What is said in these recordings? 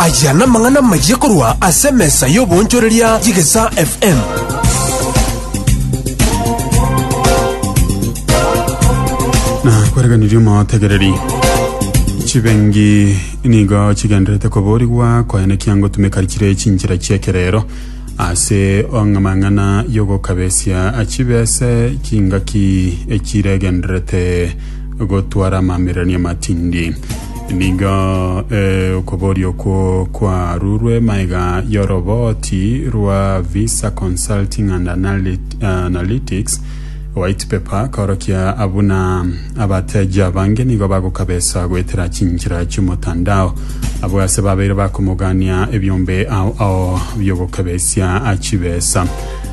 ayana mangana mayekorwa asemesa yobonchoreria Jigesa FM. Na kwereganiryo mategereri chibengi nigo chigendrete koborigwa kwene kyango tumekarikire chinjira cyekerero ase ongamangana yogo kabesia achibese kingaki ekiregendrete gotwara mamirania matindi nigo koborio kwa rurwe maiga yoroboti rwa Visa Consulting and Analytics white paper korokia abuna abateja bange nigo bago kabesa gwetera chinjira cy'umutandao abo yase babere bakomugania ebyombe ao byogo kabesia achibesa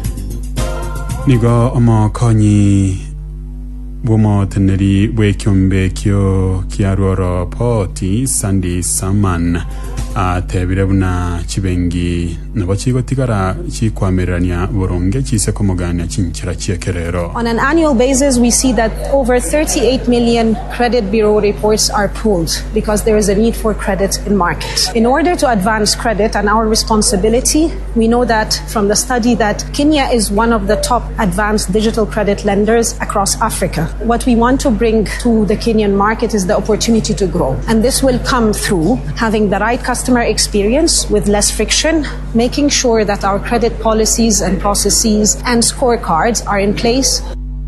nigo omokonyi bomo teneri bwekyombe kyo kiaroro poti Sandy Saman atebire buna chibengi nabo chigo tigara chikwamerania boronge chise komugania chinchira cyekerero. On an annual basis, we see that over 38 million credit bureau reports are pulled because there is a need for credit in market. In order to advance credit and our responsibility, we know that from the study that Kenya is one of the top advanced digital credit lenders across Africa. What we want to bring to the Kenyan market is the opportunity to grow. And this will come through having the right customer experience with less friction, making sure that our credit policies and processes and scorecards are in place.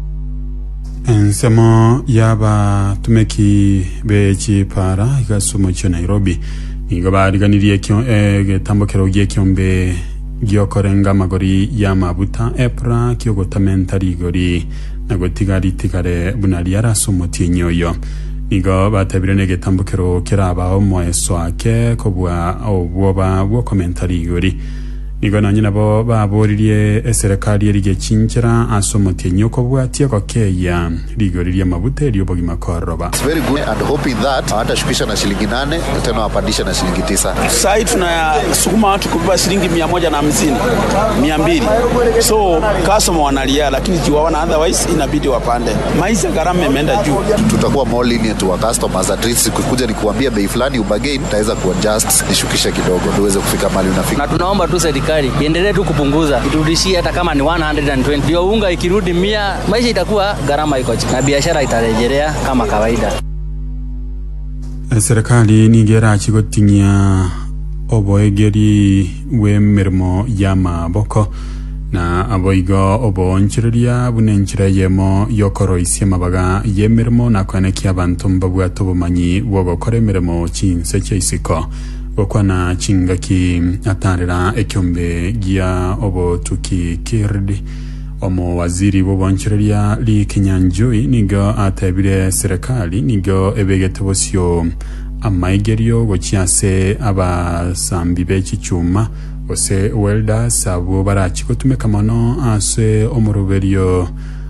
Ensemo yaba tumeki bechi para igasumo cyo Nairobi igaba riganiriye kyo tambokero giye kyombe gyokorenga magori ya mabuta epra kyogotamentari gori nagotigari tigare bunari yarasumoti nyoyo nigo batabire nege tambokero keraba omoeso ake kobwa obwoba bwo commentary gori nigo nanye nabo baboririe serikali erige chinchira asomoti nyoko bwatie kokeya rigoririe mabute ryobogi makoroba. It's very good and hoping that hata shukisha na shilingi 8 tena wapandisha na shilingi 9. Sasa tunasukuma watu kubeba shilingi 150 200 so customer wanalia lakini jiwaona otherwise inabidi wapande maisha gharama imeenda juu. Tutakuwa more lenient to our customers at least kukuja ni kuambia bei fulani ubagain taweza kuadjust nishukishe kidogo tuweze kufika mahali unafika. Na tunaomba tu serikali iendelee tu kupunguza iturudishie hata kama ni 120 ndio unga ikirudi 100 maisha itakuwa gharama iko chini na biashara itarejelea kama kawaida. Serikali nigera chigotinya oboegeri wemermo yama boko na aboigo obonchiria bunenchireyemo yokoroisie mabaga yemermo na kwaneki abantu mbabwato bumanyi wogokoremeremo chinse cheisiko okwana chingaki atarira ekyombe gia obo tuki kirdi omo waziri wobonchiria li Kinyanjui nigo atebire serikali nigo ebegetobosyo amaigerio gochiase abasambi bechichuma ose welda sabo barachiko tumekamano ase omuruberio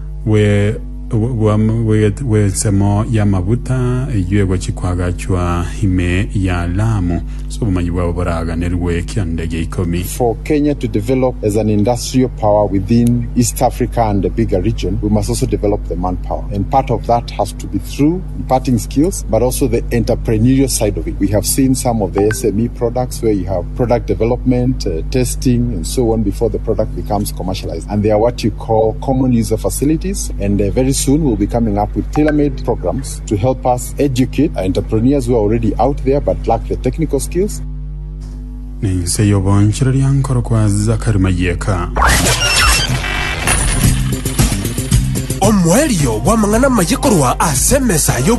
we semo ya mabuta yuego chikwaga chwa hime ya Lamu so bumanyiwa boraga nerwe kyandege ikomi. For Kenya to develop as an industrial power within East Africa and the bigger region, we must also develop the manpower, and part of that has to be through imparting skills but also the entrepreneurial side of it. We have seen some of the SME products where you have product development, testing and so on before the product becomes commercialized, and they are what you call common user facilities, and very soon we'll be coming up with tailor-made programs to help us educate entrepreneurs who are already out there but lack the technical skills. Ninseyo bonchiri ankoro kwa Zakari Mayeka. Omwelio wa mangana mayekorwa asemesa yo